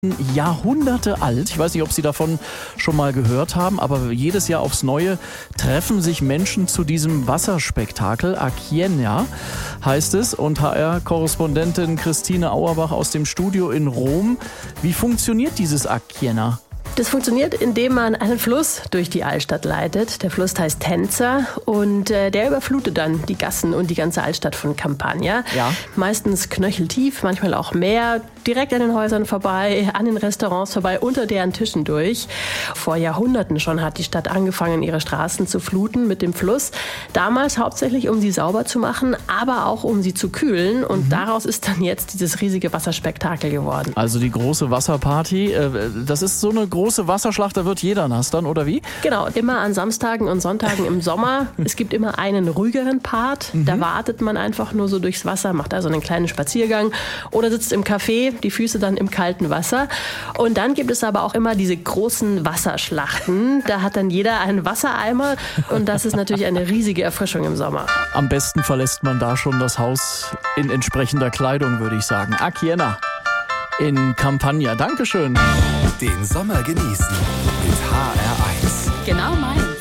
Jahrhunderte alt. Ich weiß nicht, ob Sie davon schon mal gehört haben, aber jedes Jahr aufs Neue treffen sich Menschen zu diesem Wasserspektakel. Acchienna heißt es. Und HR-Korrespondentin Christine Auerbach aus dem Studio in Rom. Wie funktioniert dieses Acchienna? Das funktioniert, indem man einen Fluss durch die Altstadt leitet. Der Fluss heißt Tenza und der überflutet dann die Gassen und die ganze Altstadt von Campania. Ja. Meistens knöcheltief, manchmal auch mehr, direkt an den Häusern vorbei, an den Restaurants vorbei, unter deren Tischen durch. Vor Jahrhunderten schon hat die Stadt angefangen, ihre Straßen zu fluten mit dem Fluss. Damals hauptsächlich, um sie sauber zu machen, aber auch um sie zu kühlen. Und daraus ist dann jetzt dieses riesige Wasserspektakel geworden. Also die große Wasserparty, das ist so eine große Wasserschlacht, da wird jeder nass dann, oder wie? Genau, immer an Samstagen und Sonntagen im Sommer. Es gibt immer einen ruhigeren Part. Da wartet man einfach nur so durchs Wasser, macht also einen kleinen Spaziergang oder sitzt im Café, die Füße dann im kalten Wasser. Und dann gibt es aber auch immer diese großen Wasserschlachten. Da hat dann jeder einen Wassereimer und das ist natürlich eine riesige Erfrischung im Sommer. Am besten verlässt man da schon das Haus in entsprechender Kleidung, würde ich sagen. Acchienna in Campania. Dankeschön. Den Sommer genießen mit HR1. Genau meins.